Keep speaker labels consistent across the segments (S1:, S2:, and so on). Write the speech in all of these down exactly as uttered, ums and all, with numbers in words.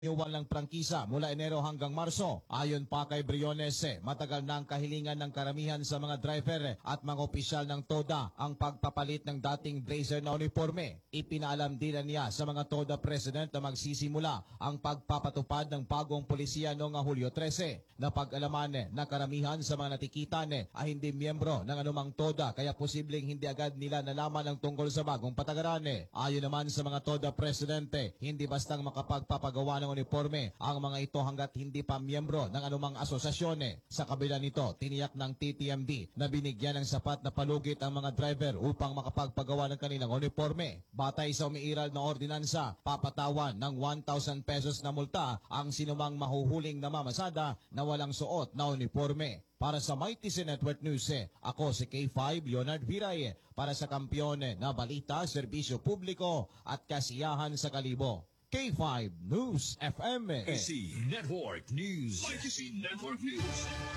S1: Iwan ng prangkisa mula Enero hanggang Marso. Ayon pa kay Briones, matagal na ang kahilingan ng karamihan sa mga driver at mga opisyal ng TODA ang pagpapalit ng dating blazer na uniforme. Ipinaalam din niya sa mga TODA President na magsisimula ang pagpapatupad ng bagong polisiya noong Hulyo trese. Napag-alaman na karamihan sa mga natikitan ay hindi miyembro ng anumang TODA kaya posibleng hindi agad nila nalaman ang tungkol sa bagong patakaran. Ayon naman sa mga TODA Presidente, hindi bastang makapagpapagawa ng uniforme ang mga ito hanggat hindi pa miyembro ng anumang asosasyon. Sa kabila nito, tiniyak ng T T M D na binigyan ng sapat na palugit ang mga driver upang makapagpagawa ng kanilang uniforme. Batay sa umiiral na ordinansa, papatawan ng one thousand pesos na multa ang sinumang mahuhuling namamasada na walang suot na uniforme. Para sa Mighty C Network News, ako si K five Leonard Viray para sa kampiyon na balita, serbisyo publiko at kasiyahan sa Kalibo. K five News F M.
S2: K C Network News. K C Network News.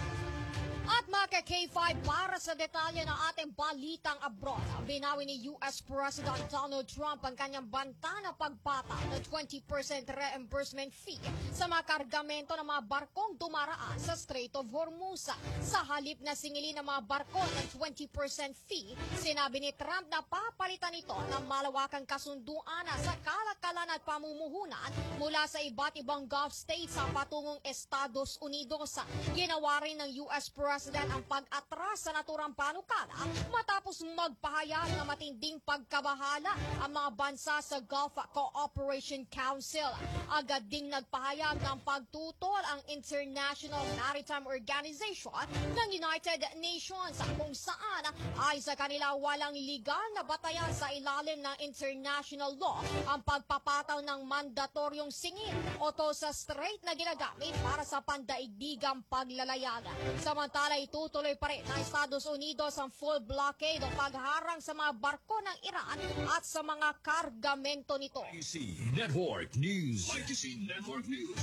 S3: At mga K five, para sa detalye ng ating balitang abroad, binawi ni U S President Donald Trump ang kanyang banta na pagpata ng twenty percent reimbursement fee sa mga kargamento ng mga barkong dumaraan sa Strait of Hormuz. Sa halip na singilin ng mga barko ng twenty percent fee, sinabi ni Trump na papalitan ito ng malawakang kasunduan sa kalakalan at pamumuhunan mula sa iba't ibang Gulf states sa patungong Estados Unidos. Ginawa rin ng U S President President ang pag-atras sa naturang panukala matapos magpahayag na matinding pagkabahala ang mga bansa sa Gulf Cooperation Council. Agad ding nagpahayag ng pagtutol ang International Maritime Organization ng United Nations kung saan ay sa kanila walang legal na batayan sa ilalim ng international law ang pagpapataw ng mandatoryong singil o toll sa strait na ginagamit para sa pandaigdigang paglalayag. Samantala, itutuloy pa rin ng Estados Unidos ang full blockade o pagharang sa mga barko ng Iran at sa mga kargamento nito.
S2: K C Network News. K C Network News.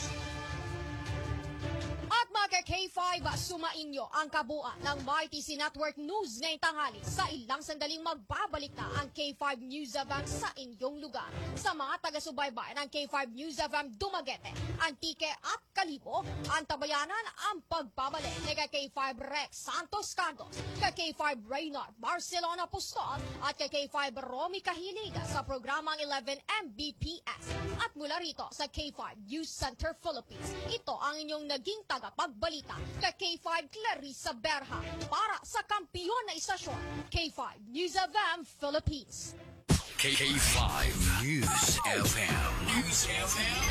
S3: At mga K five, sumainyo ang kabuuan ng Mighty C Network News ngayong tanghali. Sa ilang sandaling magbabalik na ang K five News F M sa inyong lugar. Sa mga taga-subaybay ng K five News F M Dumaguete, Antique at Kalibo, ang tabayanan ang pagbabalik ni K five Rex Santos Cardos, K five Reynard Barcelona Pustol at K five Romy Kahilig sa programang eleven M B P S. At mula rito sa K five News Center Philippines, ito ang inyong naging tagapagbalita kay K five Clarissa Berha para sa kampiyon na istasyon, K five News F M Philippines.
S2: K five News F M. News F M.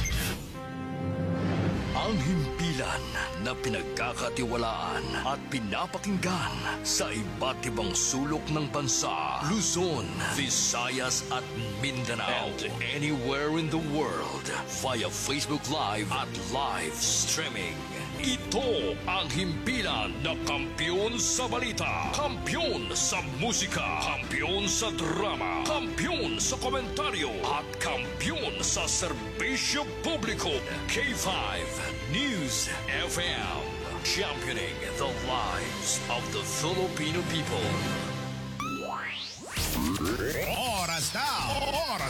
S2: Ang himpilan na pinagkakatiwalaan at pinapakinggan sa iba't ibang sulok ng bansa, Luzon, Visayas at Mindanao, and anywhere in the world via Facebook Live at live streaming. Ito ang himpilan na kampiyon sa balita, kampiyon sa musika, kampiyon sa drama, kampiyon sa komentaryo, at kampiyon sa serbisyo publiko. K five News F M, championing the lives of the Filipino people.
S4: Oras na! Oras